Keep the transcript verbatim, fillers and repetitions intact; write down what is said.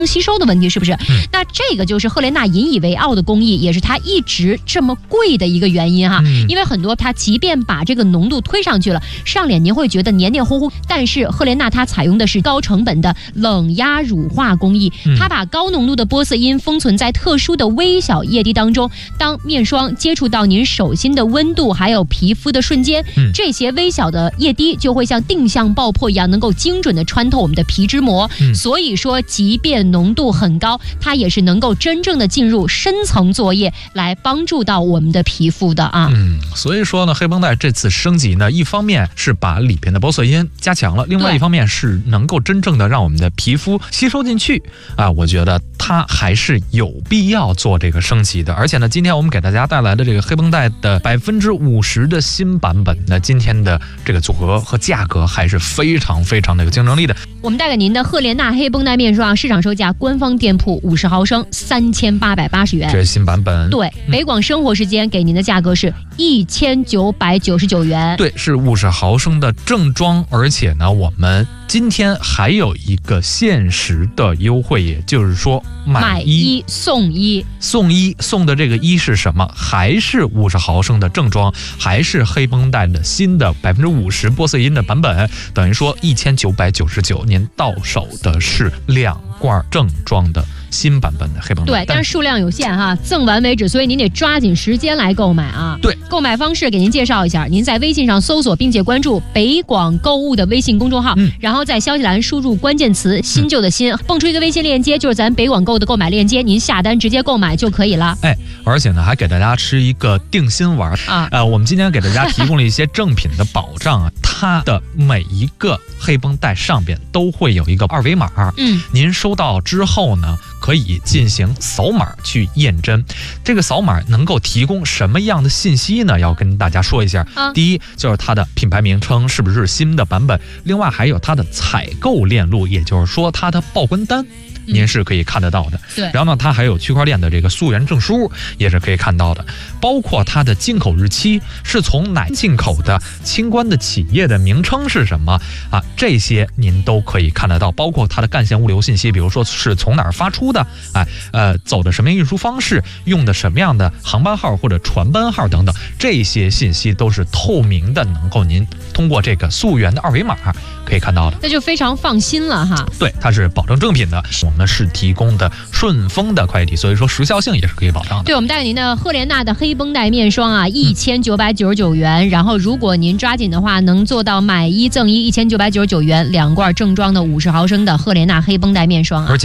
吸收的问题，是不是？ 嗯、 那这个就是赫莲娜引以为傲的工艺，也是它一直这么贵的一个原因哈。 嗯、 因为很多它即便把这个浓度推上去了，上脸您会觉得黏黏糊糊，但是赫莲娜它采用的是高成本的冷压乳化工艺， 嗯、 它把高浓度的玻色因封存在特殊的微小液滴当中，当面霜接触到您手心的温度还有皮肤的瞬间， 嗯、 这些微小的液滴就会像定向爆破一样，能够精准的穿透我们的皮脂膜。 嗯、 所以说，即便浓度很高，它也是能够真正的进入深层作业，来帮助到我们的皮肤的啊。 嗯，所以说呢，黑绷带这次升级呢，一方面是把里边的玻色因加强了，另外一方面是能够真正的让我们的皮肤吸收进去啊。我觉得它还是有必要做这个升级的。而且呢，今天我们给大家带来的这个黑绷带的百分之五十的新版本呢，今天的这个组合和价格还是非常非常的有竞争力的。 我们带给您的赫莲娜黑绷带面霜，市场售价官方店铺五十毫升三千八百八十元， 这是新版本。 对， 嗯、 北广生活时间给您的价格是一千九百九十九元。 对，是五十毫升的正装，而且呢，我们今天还有一个限时的优惠，也就是说买一送一， 送一送的这个一是什么？还是五十毫升的正装，还是黑绷带的新的百分之五十玻色因的版本，等于说一千九百九十九，您到手的是两罐正装的新版本的黑绷带。 对，但是数量有限哈，赠完为止，所以您得抓紧时间来购买啊。 对， 购买方式给您介绍一下，您在微信上搜索并且关注北广购物的微信公众号， 嗯、 然后在消息栏输入关键词新旧的新，蹦出一个微信链接，就是咱北广购的购买链接，您下单直接购买就可以了。 哎，而且呢，还给大家吃一个定心丸啊。呃，我们今天给大家提供了一些正品的保障啊，它的每一个黑绷带上边都会有一个二维码， 嗯， 您收到之后呢，可以进行扫码去验真。这个扫码能够提供什么样的信息呢？要跟大家说一下。 啊、 第一就是它的品牌名称是不是新的版本，另外还有它的采购链路，也就是说它的报关单。您是可以看得到的， 对。 然后呢，它还有区块链的这个溯源证书，也是可以看到的，包括它的进口日期是从哪进口的，清关的企业的名称是什么啊，这些您都可以看得到，包括它的干线物流信息，比如说是从哪儿发出的，哎，呃，走的什么运输方式，用的什么样的航班号或者船班号等等，这些信息都是透明的，能够您通过这个溯源的二维码可以看到的， 那就非常放心了哈。 对，它是保证正品的。我们是提供的顺丰的快递，所以说时效性也是可以保障的。 对，我们带给您的赫莲娜的黑绷带面霜啊，一千九百九十九元。然后，如果您抓紧的话，能做到买一赠一，一千九百九十九元，两罐正装的五十毫升的赫莲娜黑绷带面霜啊。